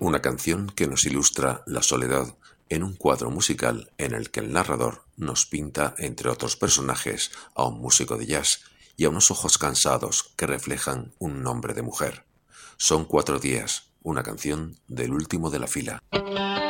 Una canción que nos ilustra la soledad en un cuadro musical en el que el narrador nos pinta, entre otros personajes, a un músico de jazz y a unos ojos cansados que reflejan un nombre de mujer. Son 4 días, una canción del último de la fila.